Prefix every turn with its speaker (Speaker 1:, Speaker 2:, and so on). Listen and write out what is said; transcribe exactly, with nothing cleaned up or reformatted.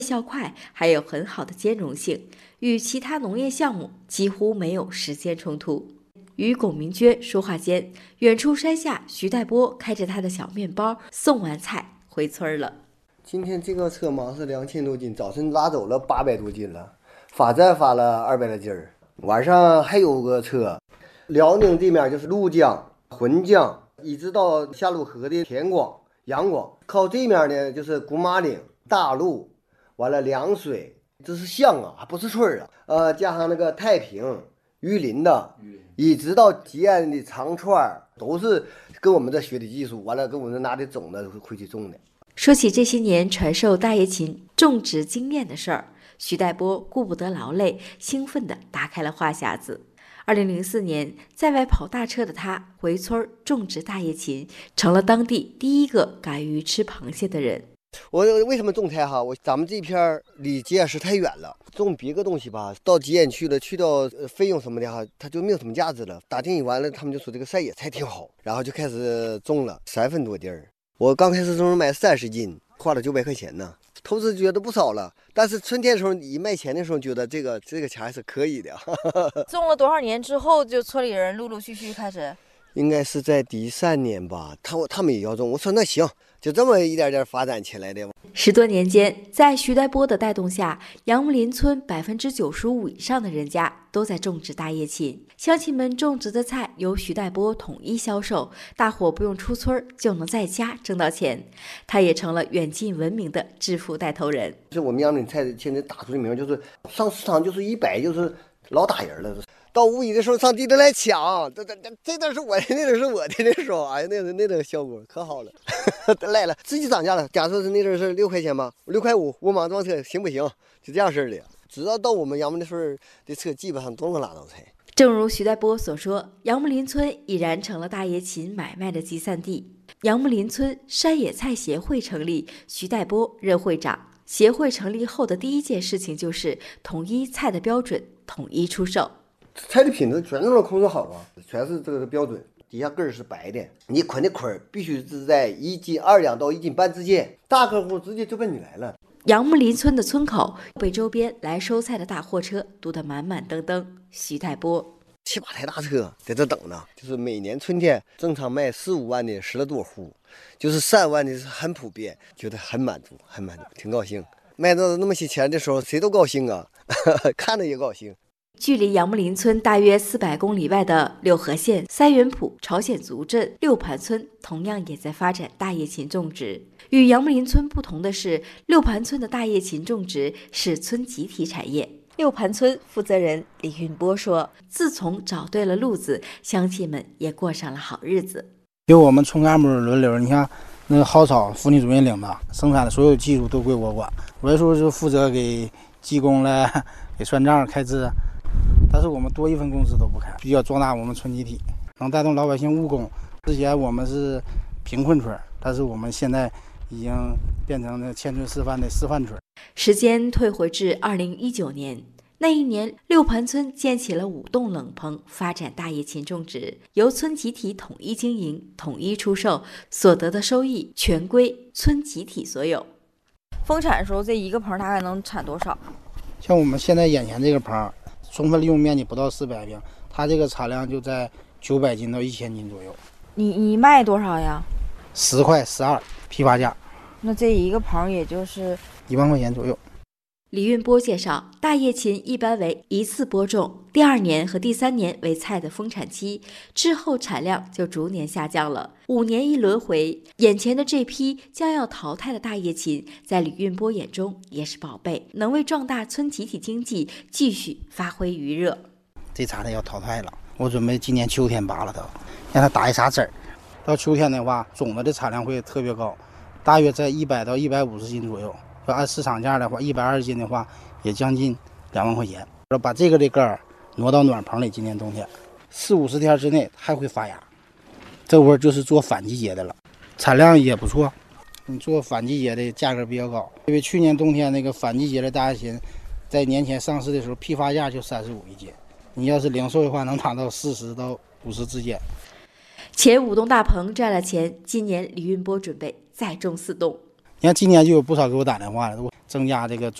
Speaker 1: 效快，还有很好的兼容性，与其他农业项目几乎没有时间冲突。与龚明娟说话间，远处山下，徐代波开着他的小面包，送完菜回村了。
Speaker 2: 今天这个车嘛是两千多斤，早晨拉走了八百多斤了，发站发了二百来斤儿，晚上还有个车。辽宁这面就是怒江、浑江，一直到下鲁河的田广、阳广，靠这面呢就是古马岭、大路，完了凉水，这是乡啊，还不是村啊。呃，加上那个太平、榆林的，一直到吉安的长串，都是跟我们这学的技术，完了跟我们拿的种子回去种的。
Speaker 1: 说起这些年传授大叶芹种植经验的事儿，徐代波顾不得劳累，兴奋地打开了话匣子。二零零四年，在外跑大车的他回村种植大叶芹，成了当地第一个敢于吃螃蟹的人。
Speaker 2: 我为什么种菜哈？我咱们这片离吉安市太远了，种别个东西吧，到吉安去了，去到费用什么的哈，它就没有什么价值了。打听完了，他们就说这个晒野菜挺好，然后就开始种了三分多地儿。我刚开始种买三十斤，花了九百块钱呢，投资觉得不少了。但是春天的时候，一卖钱的时候，觉得这个这个钱还是可以的。
Speaker 3: 种了多少年之后，就村里人陆陆续续开始？
Speaker 2: 应该是在第三年吧，他他们也要种，我说那行，就这么一点点发展起来的。
Speaker 1: 十多年间，在徐代波的带动下，杨木林村百分之九十五以上的人家都在种植大叶芹。乡亲们种植的菜由徐代波统一销售，大伙不用出村就能在家挣到钱。他也成了远近闻名的致富带头人。
Speaker 2: 是我们杨木林菜现在打出的名，就是上市场就是一百，就是老打人了。到五一的时候上地里来抢，这这这这段是我的，那段是我的，那时候哎呀，那个那个效果可好了，来了自己涨价了。假设是那阵是六块钱吧，六块五，我马上装车行不行？就这样式的。只要到我们杨木林村的车，基本上都能拉到菜。
Speaker 1: 正如徐代波所说，杨木林村已然成了大叶芹买卖的集散地。杨木林村山野菜协会成立，徐代波任会长。协会成立后的第一件事情就是统一菜的标准，统一出售。
Speaker 2: 菜的品质全都能控制好啊，全是这个标准。底下根儿是白的，你捆的捆儿必须是在一斤二两到一斤半之间。大客户直接就奔你来了。
Speaker 1: 杨木林村的村口被周边来收菜的大货车堵得满满登登。徐代波
Speaker 2: 七八台大车在这等呢，就是每年春天正常卖四五万的十来多户，就是三万的是很普遍，觉得很满足，很满足，挺高兴。卖到那么些钱的时候，谁都高兴啊，看着也高兴。
Speaker 1: 距离杨木林村大约四百公里外的柳河县三元埔朝鲜族镇六盘村，同样也在发展大叶芹种植。与杨木林村不同的是，六盘村的大叶芹种植是村集体产业。六盘村负责人李运波说：“自从找对了路子，乡亲们也过上了好日子。
Speaker 4: 由我们村干部轮流，你看那个蒿草，妇女主任领的，生产的所有技术都归我管。我有时候就负责给技工来给算账开支。但是我们多一份工资都不开，比较壮大我们村集体，能带动老百姓务工。之前我们是贫困村，但是我们现在已经变成了千村示范的示范村。”
Speaker 1: 时间退回至二零一九年，那一年六盘村建起了五栋冷棚，发展大叶芹种植，由村集体统一经营、统一出售，所得的收益全归村集体所有。
Speaker 3: 丰产的时候，这一个棚大概能产多少？
Speaker 4: 像我们现在眼前这个棚，充分利用面积不到四百平，它这个产量就在九百斤到一千斤左右。
Speaker 3: 你你卖多少呀？
Speaker 4: 十块十二批发价。
Speaker 3: 那这一个棚也就是
Speaker 4: 一万块钱左右。
Speaker 1: 李运波介绍，大叶芹一般为一次播种，第二年和第三年为菜的丰产期，之后产量就逐年下降了。五年一轮回，眼前的这批将要淘汰的大叶芹，在李运波眼中也是宝贝，能为壮大村集体经济继续发挥余热。
Speaker 4: 这茬的要淘汰了，我准备今年秋天拔了它，让它打一茬籽儿。到秋天的话，种子的产量会特别高，大约在一百到一百五十斤左右。要按市场价的话，一百二十斤的话，也将近两万块钱。要把这个的根儿挪到暖棚里，今年冬天四五十天之内还会发芽。这会儿就是做反季节的了，产量也不错。你做反季节的价格比较高，因为去年冬天那个反季节的大叶芹，在年前上市的时候批发价就三十五一斤，你要是零售的话，能达到四十到五十之间。
Speaker 1: 前五栋大棚赚了钱，今年李运波准备再种四栋。
Speaker 4: 你看今年就有不少给我打电话了， 增加这个